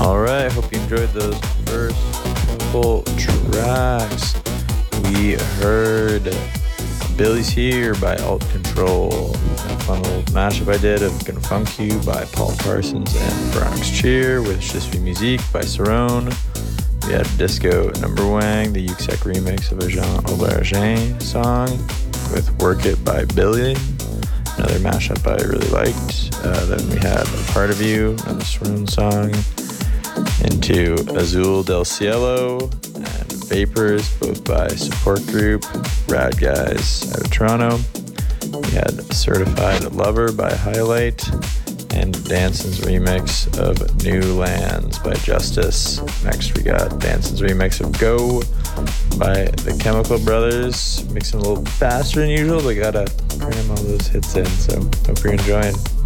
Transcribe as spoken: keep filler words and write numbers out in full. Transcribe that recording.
Alright, hope you enjoyed those first couple tracks. We heard Billy's Here by Alt Control, a fun little mashup I did of Gonna Funk You by Paul Parsons and Bronx Cheer with Je suis musique by Cerrone. We had Disco Number Wang, the Yuxek remix of a Jean Aubergine song with Work It by Billy, another mashup I really liked. Uh, then we had A Part of You, another Cerrone song, into Azul del Cielo and Vapors, both by Support Group, rad guys out of Toronto. We had Certified Lover by Highlight and Danson's remix of New Lands by Justice. Next we got Danson's remix of Go by the Chemical Brothers, mixing a little faster than usual, but gotta cram all those hits in, so hope you're enjoying.